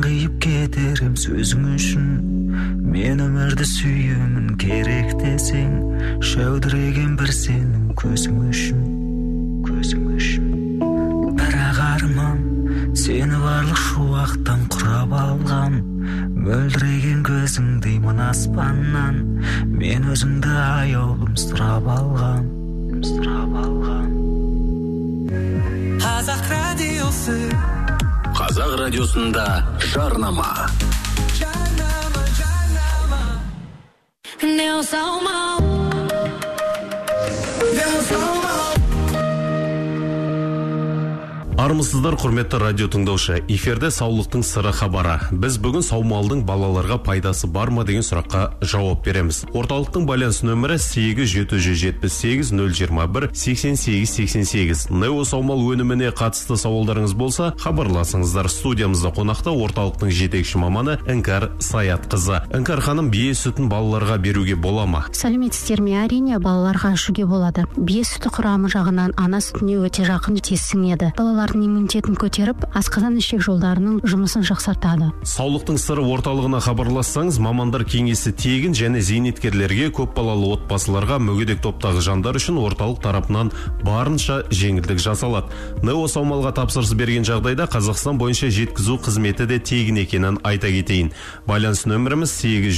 Сарғайып кетерім сөзің үшін. Мен өмірді сүйемін керек десең, шәудіреген бір сенің көзің үшін. Бірақ арман сені барлық шуақтан құрап алған. Мөлдіреген көзіңдеймін аспаннан. Мен өзіңді аяулым сұрап алған. Қазақ радиосында жарнама. Армысыздар, құрметті радио тыңдаушы. Эфирде саулықтың сыры хабары. Біз бүгін саумалдың балаларға пайдасы бар ма деген сұраққа жауап береміз. Орталықтың байланыс нөмірі 8-778-021-88-88. Нео саумал өніміне қатысты сауалдарыңыз болса, хабарласыңыздар. Студиямызда қонақта орталықтың жетекші маманы Іңкәр Саятқызы. Іңкәр ханым, бие сүтін балаларға беруге бола ма? Сәлеметсіздер ме? Әрине, балаларға ішуге болады. Бие сүті құрамы жағынан ана сүтіне өте жақын тесіңеді. Балалардың иммунитетін көтеріп, асқазан ішек жолдарының жұмысын жақсартады. Саулықтың сыры орталығына хабарлассаңыз, мамандар кеңесі тегін және зейнеткерлерге, көп балалы отбасыларға, мүгедек топтағы жандар үшін орталық тарапынан барынша жеңілдік жасалады. Нео саумалға тапсырыс берген жағдайда Қазақстан бойынша жеткізу қызметі де тегін екенін айта кетейін. Байланыс нөміріміз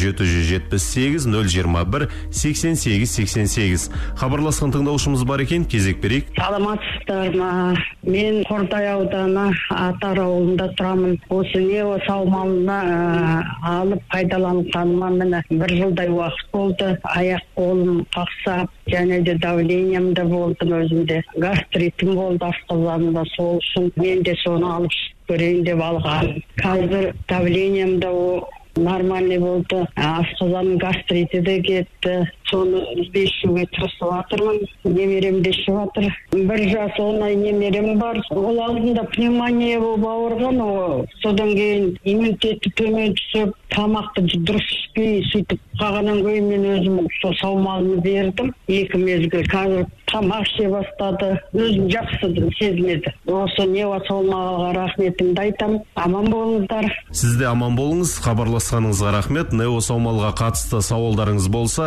8-778-021-88-88. Хабарласқан тыңдаушымыз бар екен, кезек берейік. Саламатсыздар ма? Мен Қордай ауданы Атар ауылында тұрамын. Осы нео саумалына алып пайдаланғаныма міне 1 жылдай уақыт болды. Аяқ қолым қақсап, және де давлениям да болды өзімде. Гастритім болды асқазанымда, сол үшін мен де соны алып көрейін деп алған. Қазір давлениям да нормальный болды. Асқазанның гастриті де кетті. Соны іздеуге тырысып жатырмын. Немерем де ішіп жатыр. 1 жас онай немерем бар. Ол алдында пневмония болып ауырған. Содан кейін иммунитеті төмен түсіп, тамақты дұрыс ішпей, сөйтіп қалғаннан кейін мен өзім сол саумалын бердім. 2 мезгіл. Қазір тамақ іше бастады. Өзім жақсы сезінеді. Осы нео саумалға рахметімді айтамын. Аман болыңыздар. Сіз де аман болыңыз. Хабарласқаныңызға рахмет. Нео саумалға қатысты сауалдарыңыз болса,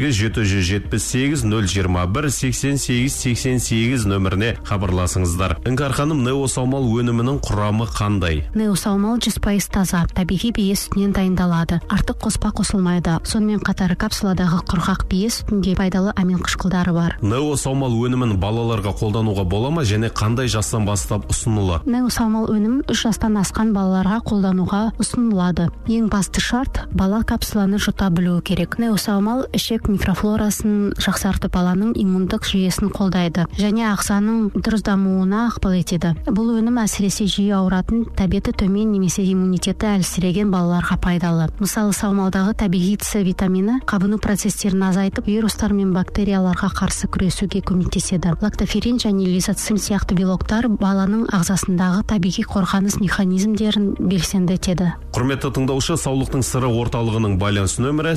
8-778-021-88-88 нөміріне хабарласыңыздар. Іңкәр ханым, нео саумал өнімінің құрамы қандай? Нео саумал 100% таза, табиғи бие сүтінен дайындалады. Артық қоспа қосылмайды. Сонымен қатар капсуладағы құрғақ бие сүтінде пайдалы амин қышқылдары бар. Нео саумал өнімін балаларға қолдануға бола ма, және қандай жастан бастап ұсынылады? Нео саумал өнімін 3 жастан асқан балаларға қолдануға ұсынылады. Ең басты шарт, бала капсуланы жұта білуі керек. Нео саумал ішек микрофлорасын жақсартып, баланың иммундық жүйесін қолдайды және ағзаның дұрыс дамуына ықпал етеді. Бұл өнім әсіресе жиі ауыратын, тәбеті төмен немесе иммунитеті әлсіреген балаларға пайдалы. Мысалы, саумалдағы табиғи С витамині қабыну процестерін азайтып, вирустар мен бактерияларға қарсы күресуге көмектеседі. Лактоферин және лизоцим сияқты белоктар баланың ағзасындағы табиғи қорғаныс механизмдерін белсенді етеді. Құрметті тыңдаушы, саулықтың сыры орталығының байланыс нөмірі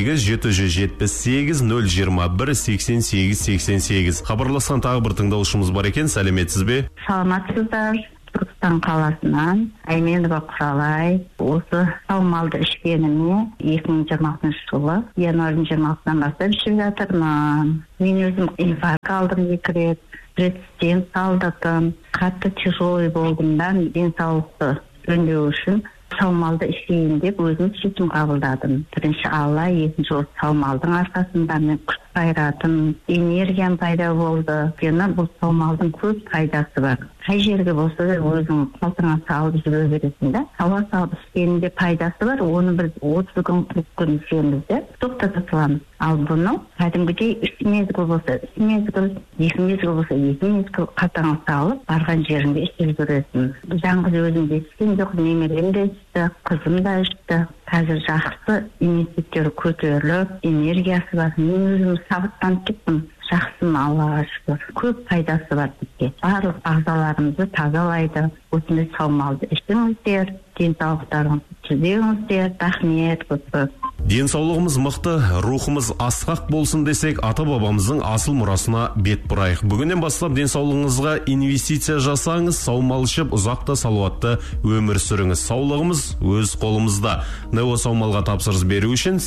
8-778-021-88-88. Хабарласқан тағы бір тыңдаушымыз бар екен. Сәлеметсіз бе? Саламатсыздар. Түркістан қаласынан Айменова Құралай. Осы саумалды ішкеніме 2020 жылы январьдың 20-сынан бастап ішіп жатырмын. Мен өзім инфаркт алдым 2 рет, стент салдырдым. Қатты тяжелый болдым да, денсаулықты жөндеу үшін саумалды ішейін деп өзім шешім қабылдадым. Бірінші Алла, екінші осы саумалдың арқасында мен күш қайратым, энергиям пайда болды. Өйткені бұл саумалдың көп пайдасы бар. Қай жерге болса да өзің қалтаңа салып жүре бересің да. Ауа салып ішкенінде пайдасы бар. Оны бір 30 күн 40 күн ішеміз де тоқтата саламыз. Ал бұны кәдімгідей 3 мезгіл болса 3 мезгіл, 2 мезгіл болса 2 мезгіл қалтаңа салып барған жеріңде ішіп жүресің. Жаңғыз өзім де ішкен жоқ, немерем де ішті, қызым да ішті. Қазір жақсы иммунитеттері көтеріліп, энергиясы бар. Мен өзім сабыттанып кеттім. Жақсым, Аллаға шүкір. Көп пайдасы бар бізге. Барлық ағзаларымызды тазалайды. Осындай саумалды ішіңіздер, денсаулықтарыңызды түзеңіздер. Рахмет көп. Денсаулығымыз мықты, рухымыз асқақ болсын десек, ата-бабамыздың асыл мұрасына бет бұрайық. Бүгіннен бастап денсаулығыңызға инвестиция жасаңыз, саумал ішіп, ұзақта салауатты өмір сүріңіз. Саулығымыз өз қолымызда. Нео саумалға тапсырыс беру үшін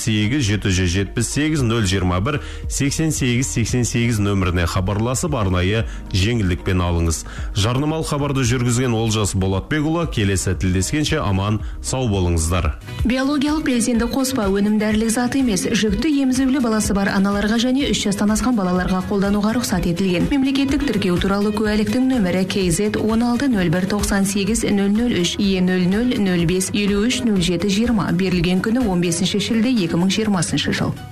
8-778-021-88-88 нөміріне хабарласып, арнайы жеңілдікпен алыңыз. Жарнамалық хабарды жүргізген Олжас Болатбекұлы, келесі тілдескенше аман, сау болыңыздар. Биологиялық белсенді қоспа өнімдәрілік зат емес, жүкті емізулі баласы бар аналарға және 3 жастан асқан балаларға қолдануға рұқсат етілген. Мемлекеттік тіркеу туралы куәліктің нөмірі KZ 16-01-98-003 E00-05-53-07-20 берілген күні 15 шілде 2020 жыл.